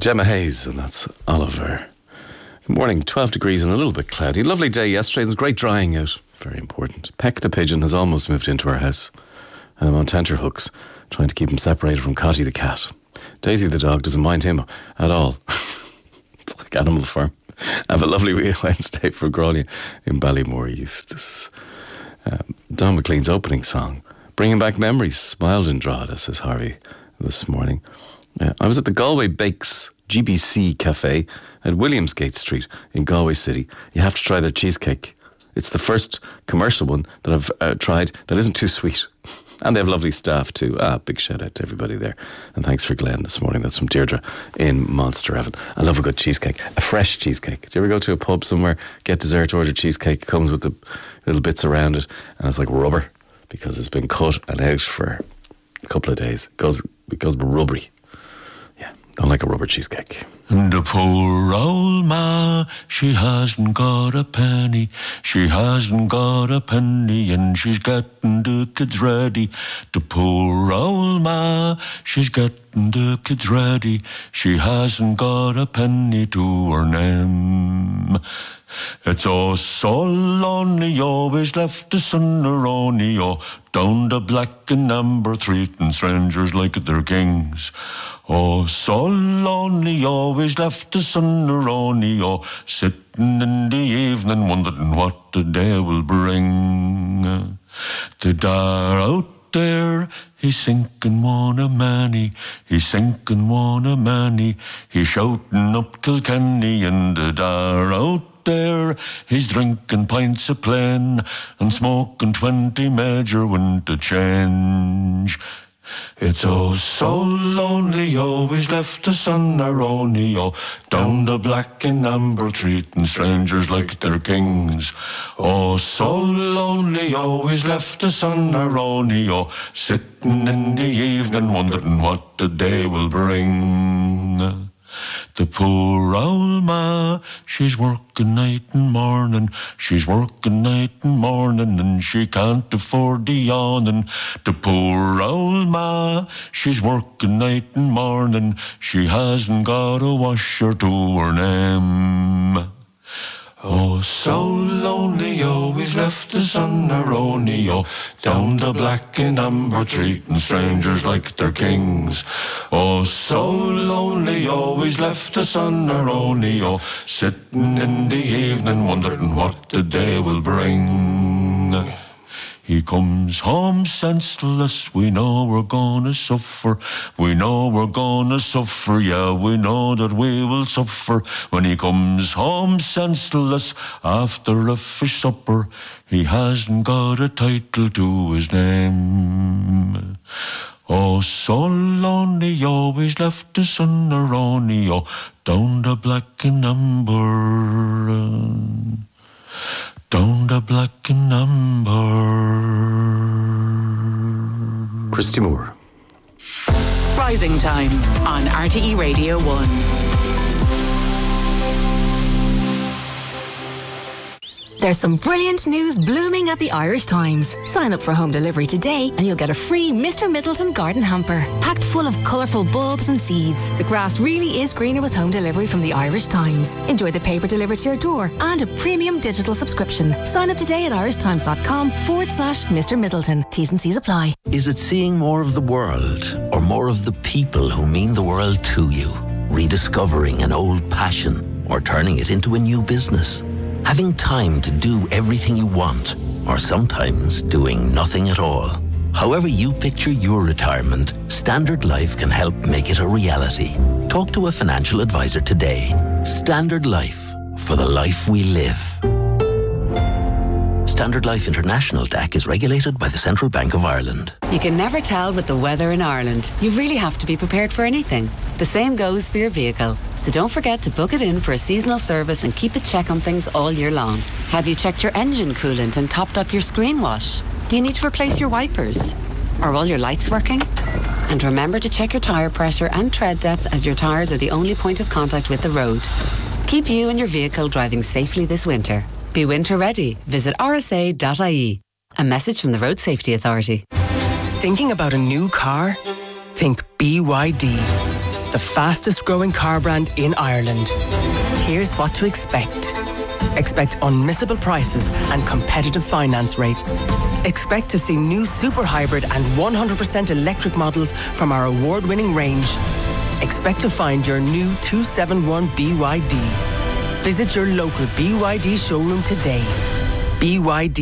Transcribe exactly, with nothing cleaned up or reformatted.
Gemma Hayes, and that's Oliver. Good morning, twelve degrees and a little bit cloudy. Lovely day yesterday, there's great drying out. Very important. Peck the pigeon has almost moved into our house. And I'm on tenterhooks, trying to keep him separated from Cotty the cat. Daisy the dog doesn't mind him at all. It's like Animal Farm. Have a lovely Wednesday for Grania in Ballymore, Eustace. Um, Don McLean's opening song, bringing back memories, smiled in Drogheda, says Harvey this morning. Uh, I was at the Galway Bakes G B C Cafe at Williamsgate Street in Galway City. You have to try their cheesecake. It's the first commercial one that I've uh, tried that isn't too sweet. And they have lovely staff too. Ah, big shout out to everybody there. And thanks for Glenn this morning. That's from Deirdre in Monster Evan. I love a good cheesecake. A fresh cheesecake. Do you ever go to a pub somewhere, get dessert, order cheesecake, it comes with the little bits around it, and it's like rubber because it's been cut and out for a couple of days. It goes, it goes rubbery. Yeah, don't like a rubber cheesecake. And the poor old ma, she hasn't got a penny. She hasn't got a penny, and she's getting the kids ready. The poor old ma, she's getting the kids ready. She hasn't got a penny to her name. It's oh so lonely, always left the sun around oh, down the black and amber, treating strangers like they're kings. Oh, so lonely, always left the sun around oh, sitting in the evening, wondering what the day will bring. The dar out there, he's sinking one a many, he's sinking one a many, he's shouting up Kilkenny, and the dar out there, he's drinking pints of plain and smoking twenty major winter change. It's oh so lonely, always left the sun around oh, down the black and amber, treating strangers like they're kings. Oh, so lonely, always left the sun around oh, sitting in the evening, wondering what the day will bring. The poor old ma, she's working night and morning, she's working night and morning, and she can't afford the yawning. The poor old ma, she's working night and morning, she hasn't got a washer to her name. Oh, so lonely, always left the sun around oh, down the black and amber, treating strangers like they're kings. Oh, so lonely, always left the sun around oh, sitting in the evening, wondering what the day will bring. He comes home senseless, we know we're gonna suffer, we know we're gonna suffer, yeah, we know that we will suffer. When he comes home senseless, after a fish supper, he hasn't got a title to his name. Oh, so lonely, always left the sun around oh, down the black and amber, down the black and amber. Christy Moore. Rising Time on R T E Radio one. There's some brilliant news blooming at the Irish Times. Sign up for home delivery today and you'll get a free Mister Middleton garden hamper, packed full of colourful bulbs and seeds. The grass really is greener with home delivery from the Irish Times. Enjoy the paper delivered to your door and a premium digital subscription. Sign up today at irishtimes.com forward slash Mr Middleton. T's and C's apply. Is it seeing more of the world or more of the people who mean the world to you? Rediscovering an old passion or turning it into a new business? Having time to do everything you want, or sometimes doing nothing at all. However you picture your retirement, Standard Life can help make it a reality. Talk to a financial advisor today. Standard Life, for the life we live. Standard Life International D A C is regulated by the Central Bank of Ireland. You can never tell with the weather in Ireland. You really have to be prepared for anything. The same goes for your vehicle. So don't forget to book it in for a seasonal service and keep a check on things all year long. Have you checked your engine coolant and topped up your screen wash? Do you need to replace your wipers? Are all your lights working? And remember to check your tyre pressure and tread depth, as your tyres are the only point of contact with the road. Keep you and your vehicle driving safely this winter. Be winter ready. Visit r s a dot i e. A message from the Road Safety Authority. Thinking about a new car? Think B Y D. the fastest growing car brand in Ireland. Here's what to expect. Expect unmissable prices and competitive finance rates. Expect to see new super hybrid and one hundred percent electric models from our award-winning range. Expect to find your new two seventy-one B Y D. Visit your local B Y D showroom today. B Y D.